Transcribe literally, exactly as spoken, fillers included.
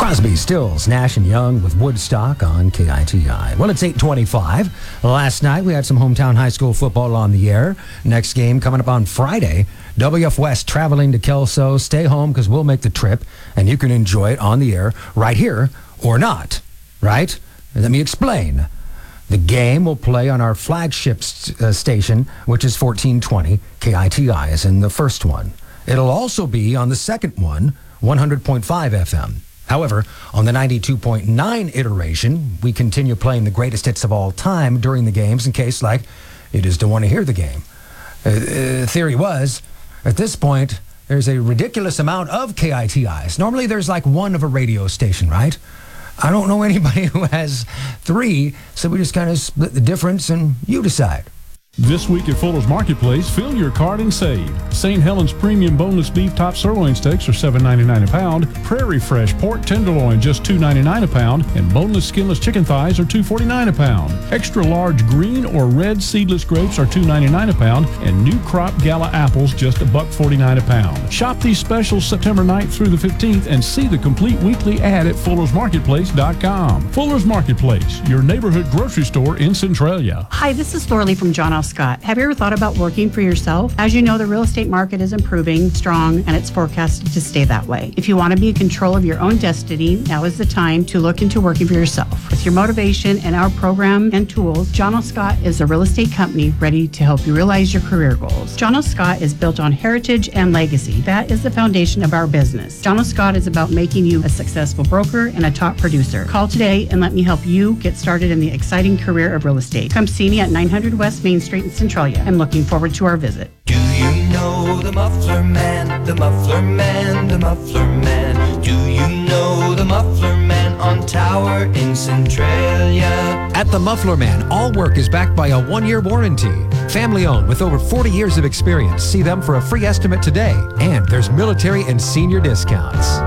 Crosby, Stills, Nash and Young with Woodstock on K I T I. Well, it's eight twenty-five. Last night we had some hometown high school football on the air. Next game coming up on Friday. W F West traveling to Kelso. Stay home because we'll make the trip and you can enjoy it on the air right here or not, right? Let me explain. The game will play on our flagship st- uh, station, which is fourteen twenty. K I T I is in the first one. It'll also be on the second one, one hundred point five F M. However, on the ninety-two point nine iteration, we continue playing the greatest hits of all time during the games in case, like, you just don't want to hear the game. Uh, uh, theory was, at this point, there's a ridiculous amount of K I T Is. Normally, there's like one of a radio station, right? I don't know anybody who has three, so we just kind of split the difference and you decide. This week at Fuller's Marketplace, fill your cart and save. Saint Helens Premium Boneless Beef Top Sirloin Steaks are seven ninety-nine a pound. Prairie Fresh Pork Tenderloin just two ninety-nine a pound. And Boneless Skinless Chicken Thighs are two forty-nine a pound. Extra large green or red seedless grapes are two ninety-nine a pound. And New Crop Gala apples just a buck forty-nine a pound. Shop these specials September ninth through the fifteenth and see the complete weekly ad at fullers marketplace dot com. Fuller's Marketplace, your neighborhood grocery store in Centralia. Hi, this is Thorley from John L. Scott. Have you ever thought about working for yourself? As you know, the real estate market is improving, strong, and it's forecasted to stay that way. If you want to be in control of your own destiny, now is the time to look into working for yourself. With your motivation and our program and tools, John L. Scott is a real estate company ready to help you realize your career goals. John L. Scott is built on heritage and legacy. That is the foundation of our business. John L. Scott is about making you a successful broker and a top producer. Call today and let me help you get started in the exciting career of real estate. Come see me at nine hundred West Main Street in Centralia. I'm looking forward to our visit. Do you know the Muffler Man, the Muffler Man, the Muffler Man? Do you know the Muffler Man on Tower in Centralia? At the Muffler Man, all work is backed by a one-year warranty. Family owned with over forty years of experience. See them for a free estimate today. And there's military and senior discounts.